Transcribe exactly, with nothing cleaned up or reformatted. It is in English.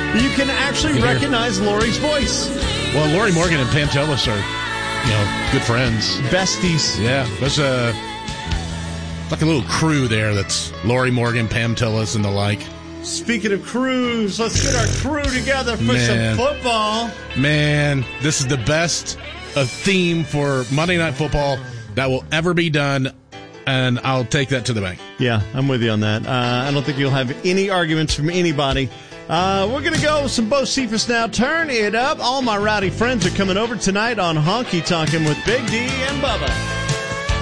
You can actually You recognize Lori's voice. Well, Lori Morgan and Pam Tillis are, you know, good friends. Besties. Yeah, there's a like a little crew there that's Lori Morgan, Pam Tillis, and the like. Speaking of crews, let's get our crew together for Man. some football. Man, this is the best uh, theme for Monday Night Football that will ever be done, and I'll take that to the bank. Yeah, I'm with you on that. Uh, I don't think you'll have any arguments from anybody. Uh, we're going to go with some Bo Cephas now. Turn it up. All my rowdy friends are coming over tonight on Honky Tonkin' with Big D and Bubba.